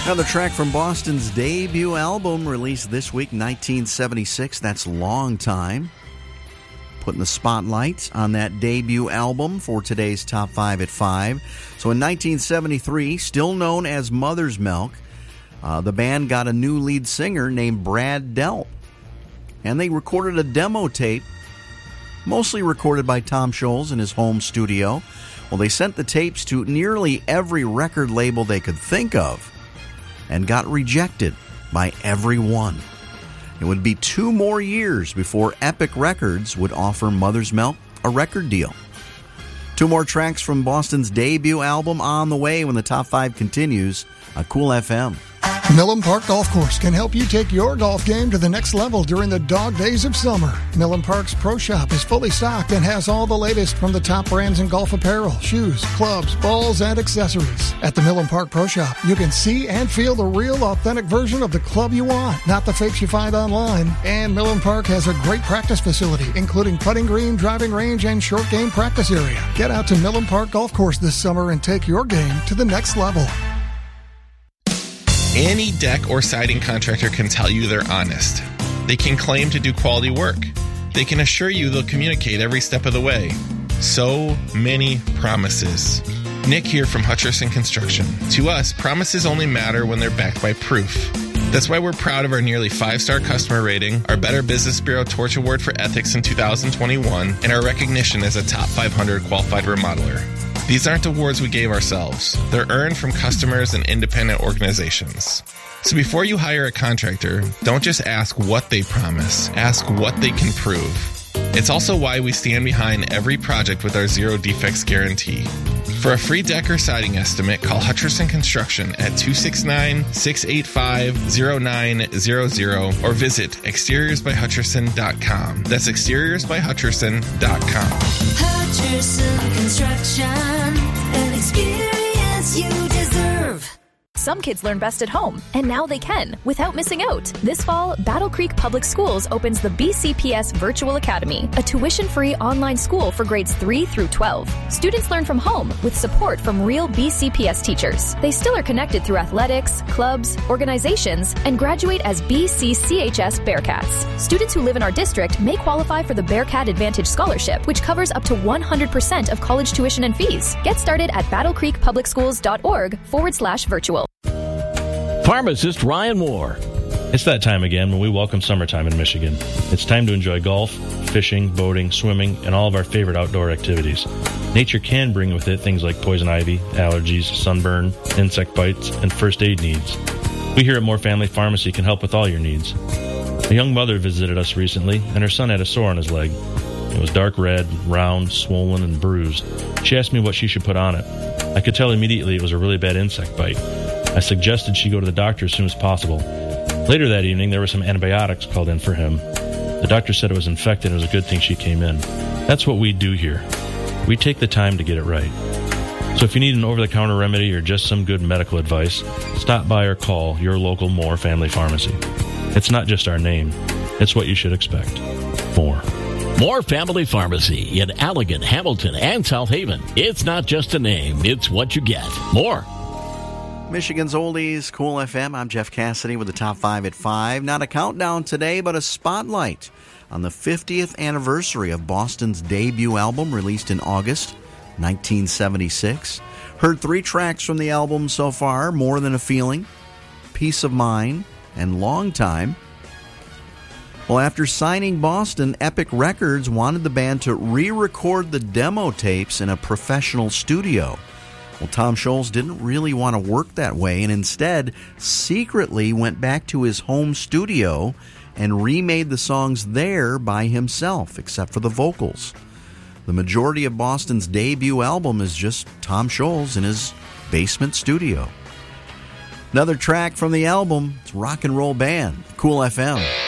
Another track from Boston's debut album released this week, 1976. That's Long Time. Putting the spotlight on that debut album for today's Top 5 at 5. So in 1973, still known as Mother's Milk, the band got a new lead singer named Brad Delp. And they recorded a demo tape, mostly recorded by Tom Scholz in his home studio. Well, they sent the tapes to nearly every record label they could think of and got rejected by every one. It would be 2 more years before Epic Records would offer Mother's Milk a record deal. 2 more tracks from Boston's debut album on the way when the Top 5 continues on Cool FM. Millen Park Golf Course can help you take your golf game to the next level during the dog days of summer. Millen Park's Pro Shop is fully stocked and has all the latest from the top brands in golf apparel, shoes, clubs, balls, and accessories. At the Millen Park Pro Shop, you can see and feel the real, authentic version of the club you want, not the fakes you find online. And Millen Park has a great practice facility, including putting green, driving range, and short game practice area. Get out to Millen Park Golf Course this summer and take your game to the next level. Any deck or siding contractor can tell you they're honest. They can claim to do quality work. They can assure you they'll communicate every step of the way. So many promises. Nick here from Hutcherson Construction. To us, promises only matter when they're backed by proof. That's why we're proud of our nearly 5-star customer rating, our Better Business Bureau Torch Award for Ethics in 2021, and our recognition as a Top 500 Qualified Remodeler. These aren't awards we gave ourselves. They're earned from customers and independent organizations. So before you hire a contractor, don't just ask what they promise, ask what they can prove. It's also why we stand behind every project with our zero defects guarantee. For a free deck or siding estimate, call Hutcherson Construction at 269-685-0900 or visit exteriorsbyhutcherson.com. That's exteriorsbyhutcherson.com. Hutcherson Construction, an experience you deserve. Some kids learn best at home, and now they can, without missing out. This fall, Battle Creek Public Schools opens the BCPS Virtual Academy, a tuition-free online school for grades 3 through 12. Students learn from home with support from real BCPS teachers. They still are connected through athletics, clubs, organizations, and graduate as BCCHS Bearcats. Students who live in our district may qualify for the Bearcat Advantage Scholarship, which covers up to 100% of college tuition and fees. Get started at battlecreekpublicschools.org/virtual. Pharmacist Ryan Moore. It's that time again when we welcome summertime in Michigan. It's time to enjoy golf, fishing, boating, swimming, and all of our favorite outdoor activities. Nature can bring with it things like poison ivy, allergies, sunburn, insect bites, and first aid needs. We here at Moore Family Pharmacy can help with all your needs. A young mother visited us recently, and her son had a sore on his leg. It was dark red, round, swollen, and bruised. She asked me what she should put on it. I could tell immediately it was a really bad insect bite. I suggested she go to the doctor as soon as possible. Later that evening, there were some antibiotics called in for him. The doctor said it was infected and it was a good thing she came in. That's what we do here. We take the time to get it right. So if you need an over-the-counter remedy or just some good medical advice, stop by or call your local Moore Family Pharmacy. It's not just our name. It's what you should expect. Moore. Moore Family Pharmacy in Allegan, Hamilton, and South Haven. It's not just a name, it's what you get. More. Michigan's Oldies, Cool FM. I'm Jeff Cassidy with the Top 5 at 5. Not a countdown today, but a spotlight on the 50th anniversary of Boston's debut album released in August 1976. Heard 3 tracks from the album so far: More Than a Feeling, Peace of Mind, and Long Time. Well, after signing Boston, Epic Records wanted the band to re-record the demo tapes in a professional studio. Well, Tom Scholz didn't really want to work that way and instead secretly went back to his home studio and remade the songs there by himself, except for the vocals. The majority of Boston's debut album is just Tom Scholz in his basement studio. Another track from the album, it's Rock and Roll Band, Cool FM.